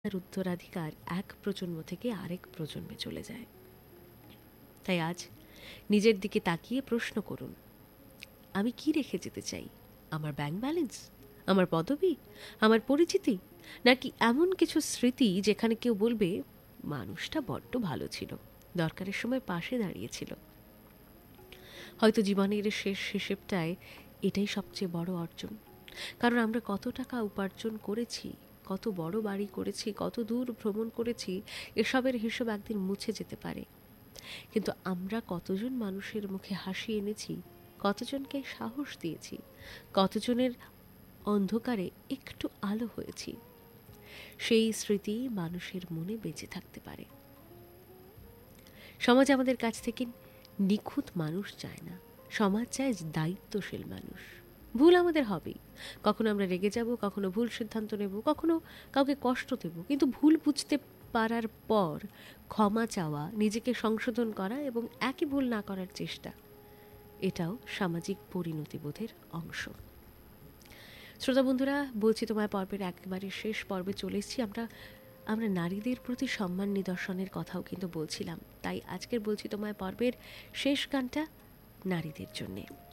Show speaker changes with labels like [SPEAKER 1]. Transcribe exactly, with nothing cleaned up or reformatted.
[SPEAKER 1] তার উত্তরাধিকার এক প্রজন্ম থেকে আরেক প্রজন্মে চলে যায়। তাই আজ নিজের দিকে তাকিয়ে প্রশ্ন করুন, আমি কি রেখে যেতে চাই? আমার ব্যাংক ব্যালেন্স, আমার পদবি, আমার পরিচিতি, নাকি এমন কিছু স্মৃতি যেখানে কেউ বলবে মানুষটা বড্ড ভালো ছিল, দরকারের সময় পাশে দাঁড়িয়েছিল। হয়তো জীবনের শেষ হিসেবটায় এটাই সবচেয়ে বড় অর্জন। কারণ আমরা কত টাকা উপার্জন করেছি, কত বড় বাড়ি করেছি, কত দূর ভ্রমণ করেছি, এসবের হিসেব একদিন মুছে যেতে পারে। কিন্তু আমরা কতজন মানুষের মুখে হাসি এনেছি, কতজনকে সাহস দিয়েছি, কতজনের অন্ধকারে একটু আলো হয়েছি, সেই স্মৃতি মানুষের মনে বেঁচে থাকতে পারে। সমাজ আমাদের কাছ থেকে নিখুঁত মানুষ চায় না, সমাজ চায় দায়িত্বশীল মানুষ। ভুল আমাদের হবেই, কখনো আমরা রেগে যাব, কখনো ভুল সিদ্ধান্ত নেব, কখনো কাউকে কষ্ট দেব, কিন্তু ভুল বুঝতে পারার পর ক্ষমা চাওয়া, নিজেকে সংশোধন করা এবং একই ভুল না করার চেষ্টা, এটাও সামাজিক পরিণতিবোধের অংশ। শ্রোতা বন্ধুরা, বলছি তোমায় পর্বের একেবারে শেষ পর্বে চলে এসেছি। আমরা আমরা নারীদের প্রতি সম্মান নিদর্শনের কথাও কিন্তু বলছিলাম, তাই আজকের বলছি তোমায় পর্বের শেষ গানটা নারীদের জন্যে।